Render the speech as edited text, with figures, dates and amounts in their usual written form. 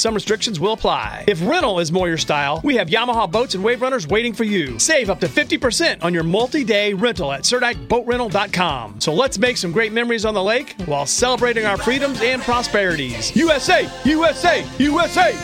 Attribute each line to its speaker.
Speaker 1: Some restrictions will apply. If rental is more your style, we have Yamaha boats and wave runners waiting for you. Save up to 50% on your multi-day rental at CerditeBoatRental.com. So let's make some great memories on the lake while celebrating our freedoms and prosperities. USA! USA! USA!